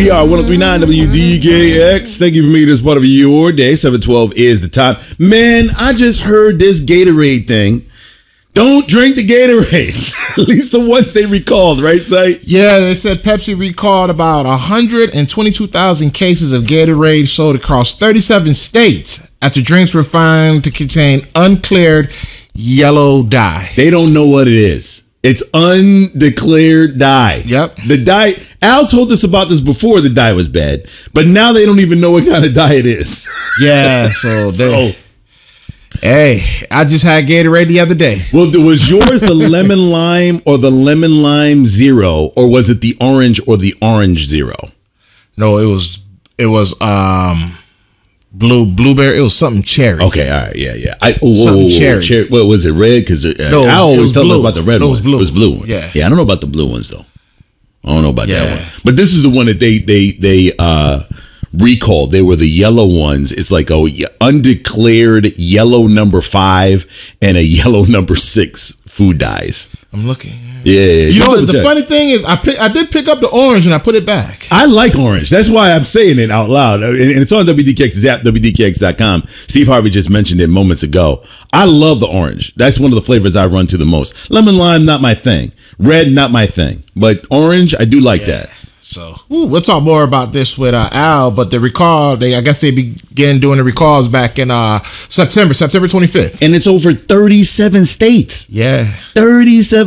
We are 103.9 WDKX. Thank you for making this part of your day. 712 is the time. Man, I just heard this Gatorade thing. Don't drink the Gatorade. At least the ones they recalled, right, Sai? Yeah, they said Pepsi recalled about 122,000 cases of Gatorade sold across 37 states after drinks were found to contain uncleared yellow dye. They don't know what it is. It's undeclared dye. Yep. The dye, Al told us about this before the dye was bad, but now they don't even know what kind of dye it is. Yeah, Hey, I just had Gatorade the other day. Well, was yours the lemon lime or the lemon lime zero, or was it the orange or the orange zero? No, it was blueberry. It was something cherry. Okay, all right, yeah. Something cherry. What was it? Red? Because no, I always tell them about the red one. It was blue. It was blue one. Yeah. I don't know about the blue ones though. I don't know about that one. But this is the one that they recalled. They were the yellow ones. It's like a undeclared yellow number 5 and a yellow number 6 food dyes. I'm looking. Yeah. You know what? The funny thing is, I did pick up the orange and I put it back. I like orange. That's why I'm saying it out loud. And it's on WDKX app, WDKX.com. Steve Harvey just mentioned it moments ago. I love the orange. That's one of the flavors I run to the most. Lemon lime, not my thing. Red, not my thing. But orange, I do like that. So we'll talk more about this with Al, but the recall, I guess they began doing the recalls back in September 25th. And it's over 37 states. Yeah. 37